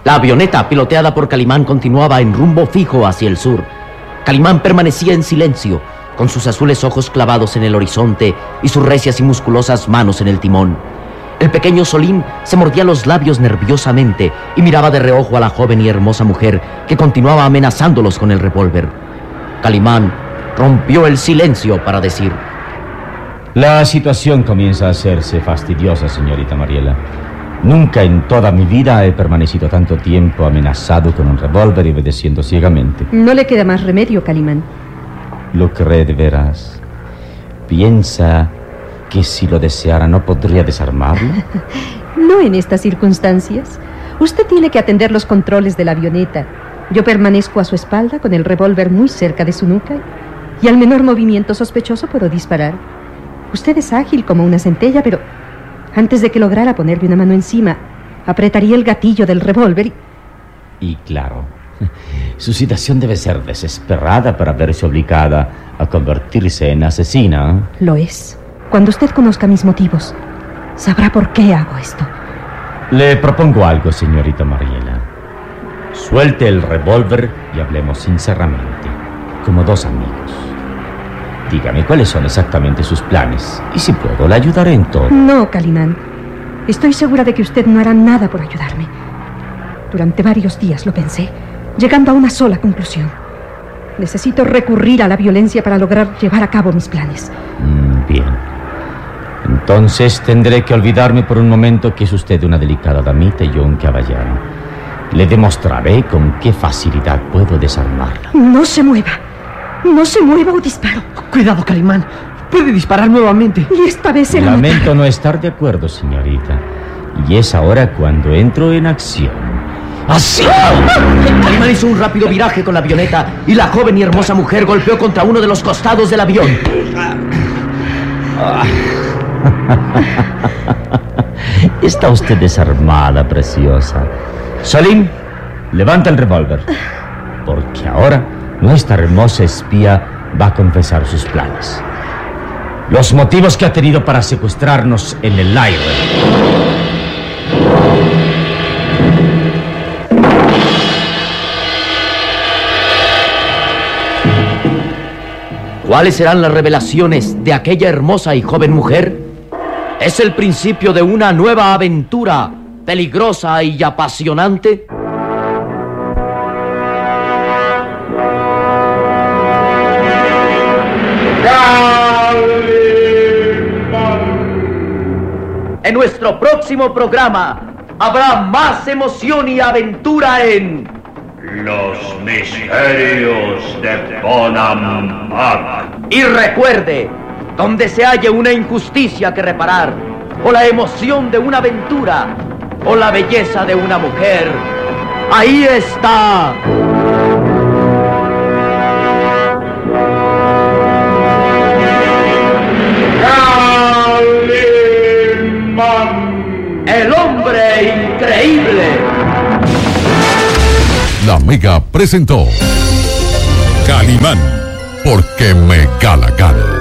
La avioneta, piloteada por Calimán, continuaba en rumbo fijo hacia el sur. Calimán permanecía en silencio, con sus azules ojos clavados en el horizonte y sus recias y musculosas manos en el timón. El pequeño Solín se mordía los labios nerviosamente y miraba de reojo a la joven y hermosa mujer que continuaba amenazándolos con el revólver. Calimán rompió el silencio para decir: La situación comienza a hacerse fastidiosa, señorita Mariela. Nunca en toda mi vida he permanecido tanto tiempo amenazado con un revólver y obedeciendo ciegamente. No le queda más remedio, Calimán. ¿Lo cree de veras? ¿Piensa que si lo deseara no podría desarmarlo? No en estas circunstancias. Usted tiene que atender los controles de la avioneta. Yo permanezco a su espalda con el revólver muy cerca de su nuca y al menor movimiento sospechoso puedo disparar. Usted es ágil como una centella, pero antes de que lograra ponerle una mano encima, apretaría el gatillo del revólver Y claro, su situación debe ser desesperada para verse obligada a convertirse en asesina. Lo es. Cuando usted conozca mis motivos, sabrá por qué hago esto. Le propongo algo, señorita Mariela. Suelte el revólver y hablemos sinceramente, como dos amigos. Dígame cuáles son exactamente sus planes y si puedo, le ayudaré en todo. No, Calimán. Estoy segura de que usted no hará nada por ayudarme. Durante varios días lo pensé, llegando a una sola conclusión. Necesito recurrir a la violencia para lograr llevar a cabo mis planes. Bien. Entonces tendré que olvidarme por un momento que es usted una delicada damita y yo un caballero. Le demostraré con qué facilidad puedo desarmarla. No se mueva. No se mueva o disparo. Cuidado, Calimán. Puede disparar nuevamente. Y esta vez será Lamento matar. no estar de acuerdo, señorita. Y es ahora cuando entro en acción. ¡Así! Calimán hizo un rápido viraje con la avioneta y la joven y hermosa mujer golpeó contra uno de los costados del avión. Está usted desarmada, preciosa. Salim, levanta el revólver. Porque ahora nuestra hermosa espía va a confesar sus planes. Los motivos que ha tenido para secuestrarnos en el aire. ¿Cuáles serán las revelaciones de aquella hermosa y joven mujer? ¿Es el principio de una nueva aventura peligrosa y apasionante? En nuestro próximo programa habrá más emoción y aventura en Los misterios de Bonham Park. Y recuerde, donde se halle una injusticia que reparar, o la emoción de una aventura, o la belleza de una mujer, ahí está. El hombre increíble. La Mega presentó Calimán, porque me gana.